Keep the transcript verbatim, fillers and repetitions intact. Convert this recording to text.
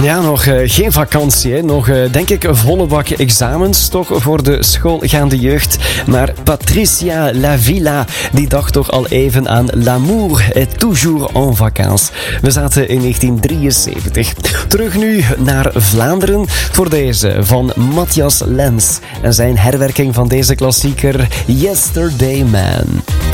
Ja, nog uh, geen vakantie. Hè. Nog, uh, denk ik, volle bak examens toch voor de schoolgaande jeugd. Maar Patricia Lavilla, die dacht toch al even aan L'amour est toujours en vacances. We zaten in negentien drieënzeventig. Terug nu naar Vlaanderen voor deze van Matthias Lens en zijn herwerking van deze klassieker Yesterday Man.